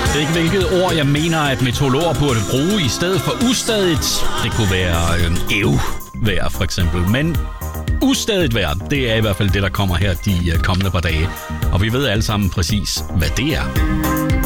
Det er ikke hvilket ord, jeg mener, at meteorologer burde bruge i stedet for ustadigt. Det kunne være vejr for eksempel, men ustadigt vejr, det er i hvert fald det, der kommer her de kommende par dage. Og vi ved alle sammen præcis, hvad det er.